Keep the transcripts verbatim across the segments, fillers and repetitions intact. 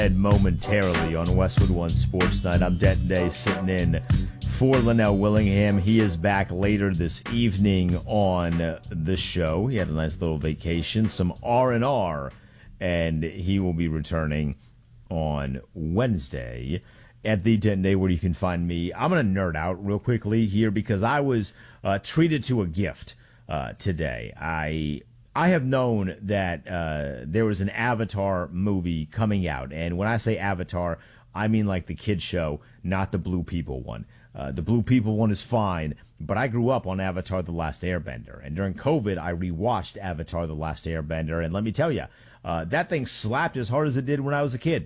And momentarily on Westwood One Sports Night. I'm Denton Day sitting in for Linnell Willingham. He is back later this evening on the show. He had a nice little vacation, some R and R, and he will be returning on Wednesday at the Denton Day, where you can find me. I'm going to nerd out real quickly here because I was uh, treated to a gift uh, today. I I have known that uh, there was an Avatar movie coming out. And when I say Avatar, I mean like the kid show, not the Blue People one. Uh, the Blue People one is fine, but I grew up on Avatar The Last Airbender. And during COVID, I rewatched Avatar The Last Airbender. And let me tell you, uh, that thing slapped as hard as it did when I was a kid.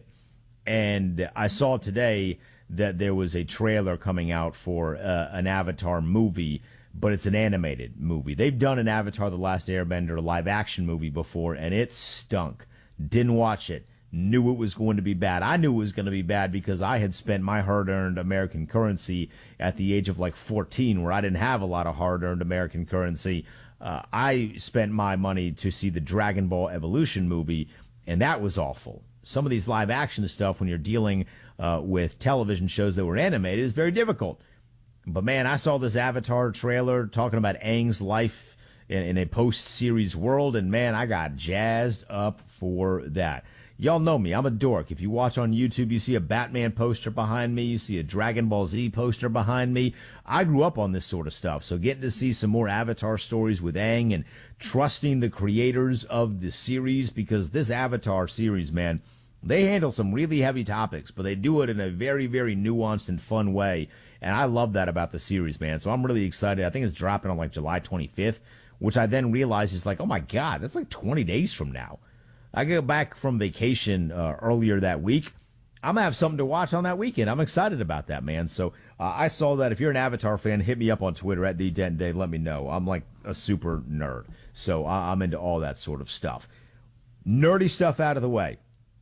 And I saw today that there was a trailer coming out for uh, an Avatar movie, but it's an animated movie. They've done an Avatar The Last Airbender live-action movie before, and it stunk. Didn't watch it. Knew it was going to be bad. I knew it was going to be bad because I had spent my hard-earned American currency at the age of like fourteen, where I didn't have a lot of hard-earned American currency. Uh, I spent my money to see the Dragon Ball Evolution movie, and that was awful. Some of these live-action stuff, when you're dealing uh, with television shows that were animated, is very difficult. But, man, I saw this Avatar trailer talking about Aang's life in, in a post-series world, and, man, I got jazzed up for that. Y'all know me. I'm a dork. If you watch on YouTube, you see a Batman poster behind me. You see a Dragon Ball Z poster behind me. I grew up on this sort of stuff, so getting to see some more Avatar stories with Aang and trusting the creators of the series, because this Avatar series, man, they handle some really heavy topics, but they do it in a very, very nuanced and fun way. And I love that about the series, man. So I'm really excited. I think it's dropping on like July twenty-fifth, which I then realized is like, oh my God, that's like twenty days from now. I go back from vacation uh, earlier that week. I'm going to have something to watch on that weekend. I'm excited about that, man. So uh, I saw that. If you're an Avatar fan, hit me up on Twitter at the Denton Day. Let me know. I'm like a super nerd. So I- I'm into all that sort of stuff. Nerdy stuff out of the way.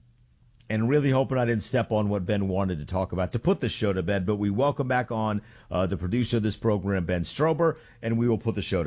And really hoping I didn't step on what Ben wanted to talk about to put the show to bed. But we welcome back on uh, the producer of this program, Ben Strober, and we will put the show to bed.